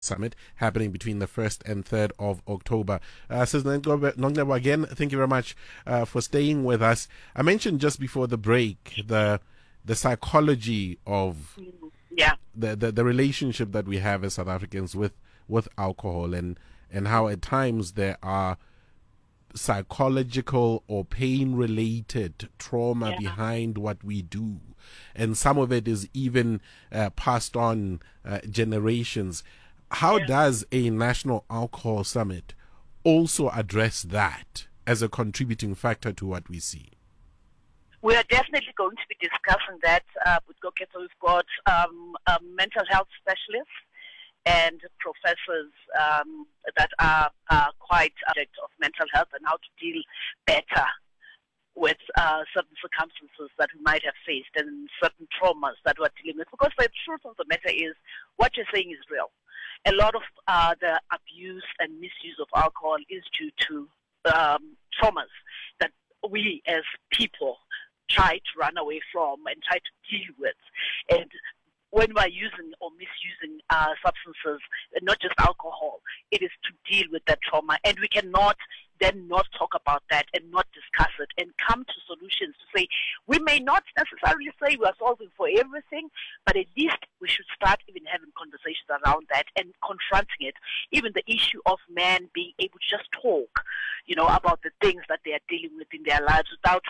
Summit happening between the 1st and 3rd of October. Sis Nongabo, again, thank you very much for staying with us. I mentioned just before the break the psychology of the relationship that we have as South Africans with alcohol, and how at times there are psychological or pain related trauma behind what we do, and some of it is even passed on generations. How does a national alcohol summit also address that as a contributing factor to what we see? We are definitely going to be discussing that with Goketo. We've got mental health specialists and professors that are quite subject of mental health and how to deal better with certain circumstances that we might have faced and certain traumas that we're dealing with. Because the truth of the matter is, what you're saying is real. A lot of the abuse and misuse of alcohol is due to traumas that we as people try to run away from and try to deal with. And when we're using or misusing substances, and not just alcohol, it is to deal with that trauma. And we cannot then not talk about that and not discuss it and come to solutions to say, we may not necessarily say we are solving for everything, but at least we should start even having conversations around that and confronting it. Even the issue of men being able to just talk, about the things that they are dealing with in their lives without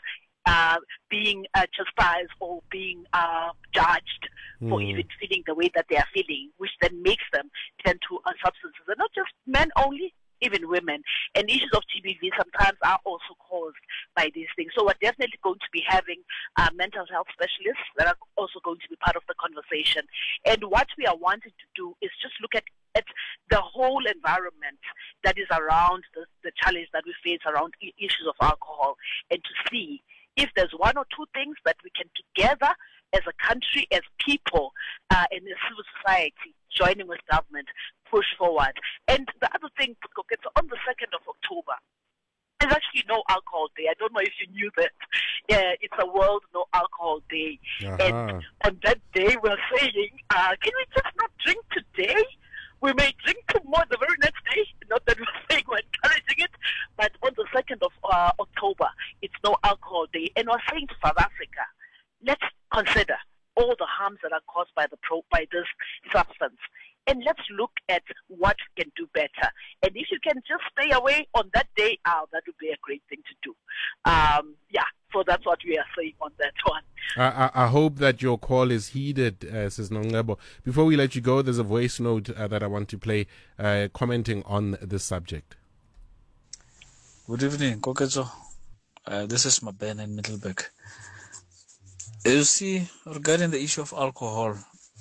being chastised or being judged for even feeling the way that they are feeling, which then makes them turn to substances. And not just men only, even women. And issues of GBV sometimes are also caused by these things. So we're definitely going to be having mental health specialists that are also going to be part of the conversation. And what we are wanting to do is just look at the whole environment that is around the challenge that we face around issues of alcohol, and to see if there's one or two things that we can together as a country, as people, and as civil society, joining with government, push forward. And the other thing, so on the 2nd of October, there's actually no alcohol day. I don't know if you knew that. Yeah, it's a World No Alcohol Day. And on that day, we're saying, can we just not drink today? We may drink tomorrow, the very next day. Not that we're saying we're encouraging it, but on the 2nd of October, it's No Alcohol Day. And we're saying to South Africa, let's consider all the harms that are caused by this substance. And let's look at what we can do better. And if you can just stay away on that day, that would be a great thing to do. So that's what we are saying on that one. I hope that your call is heeded, Sis Nongabo. Before we let you go, there's a voice note that I want to play commenting on this subject. Good evening, Koketo. This is Maben in Middleburg. You see, regarding the issue of alcohol,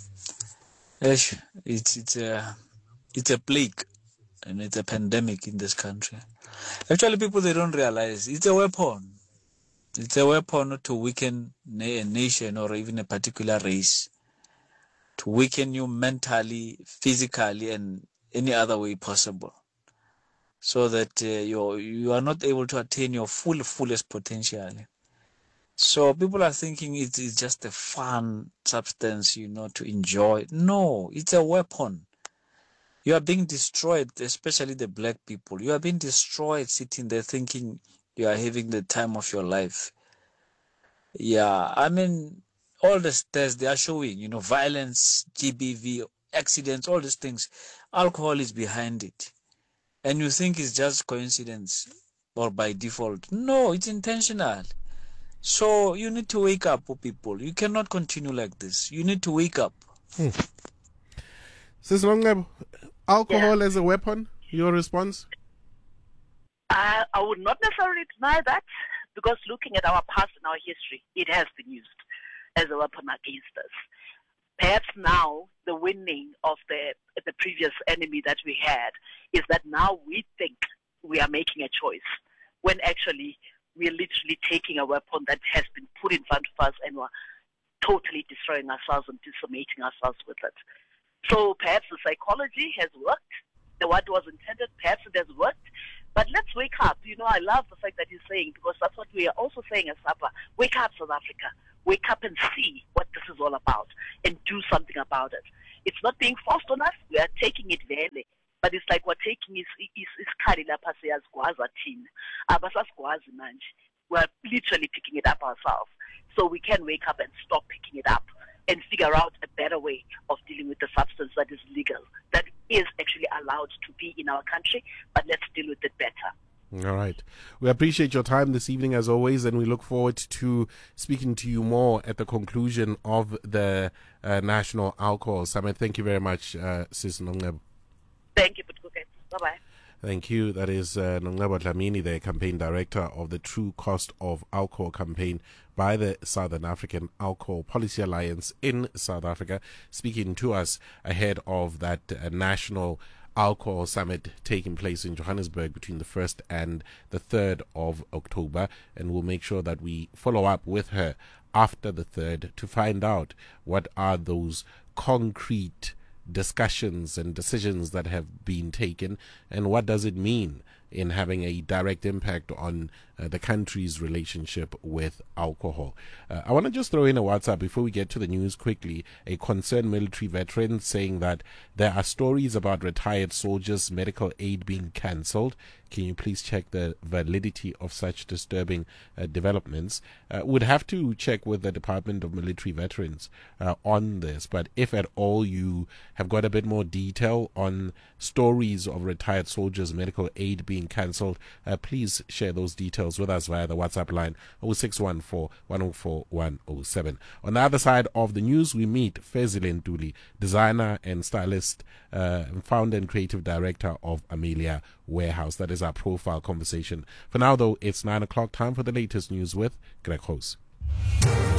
it's a plague and it's a pandemic in this country. Actually, people, they don't realize it's a weapon. It's a weapon to weaken a nation or even a particular race, to weaken you mentally, physically, and any other way possible, so that you are not able to attain your fullest potential. So people are thinking it is just a fun substance, to enjoy. No, it's a weapon. You are being destroyed, especially the black people. You are being destroyed sitting there thinking you are having the time of your life. Yeah, I mean, all the stats they are showing, violence, GBV, accidents, all these things. Alcohol is behind it. And you think it's just coincidence or by default. No, it's intentional. So you need to wake up, people. You cannot continue like this. You need to wake up. Sis Nongabo, alcohol as a weapon, your response? I would not necessarily deny that, because looking at our past and our history, it has been used as a weapon against us. Perhaps now the winning of the previous enemy that we had is that now we think we are making a choice, when actually we're literally taking a weapon that has been put in front of us and we're totally destroying ourselves and decimating ourselves with it. So perhaps the psychology has worked. What was intended, perhaps it has worked. But let's wake up. I love the fact that he's saying, because that's what we are also saying as SAPA. Wake up, South Africa. Wake up and see what this is all about and do something about it. It's not being forced on us. We are taking it vele. But it's like we're taking is khali lapha siyazigwaza thina. Abasasigwazi manje. We're literally picking it up ourselves. So we can wake up and stop picking it up and figure out a better way of dealing with the substance that is legal, that is actually allowed to be in our country, but let's deal with it better. All right. We appreciate your time this evening as always, and we look forward to speaking to you more at the conclusion of the National Alcohol Summit. Thank you very much, Sis Nongcebo. Thank you, Butkuke. Bye-bye. Thank you. That is Nongcebo Dlamini, the campaign director of the True Cost of Alcohol campaign by the Southern African Alcohol Policy Alliance in South Africa, speaking to us ahead of that National Alcohol Summit taking place in Johannesburg between the 1st and the 3rd of October. And we'll make sure that we follow up with her after the 3rd to find out what are those concrete discussions and decisions that have been taken, and what does it mean in having a direct impact on the country's relationship with alcohol. I want to just throw in a WhatsApp before we get to the news quickly. A concerned military veteran saying that there are stories about retired soldiers' medical aid being cancelled. Can you please check the validity of such disturbing developments? Would have to check with the Department of Military Veterans on this, but if at all you have got a bit more detail on stories of retired soldiers' medical aid being cancelled, please share those details with us via the WhatsApp line 0614 104 107. On the other side of the news, we meet Fezile Ntuli, designer and stylist, founder and creative director of Amelia Warehouse. That is our profile conversation. For now, though, it's 9 o'clock, time for the latest news with Greg House.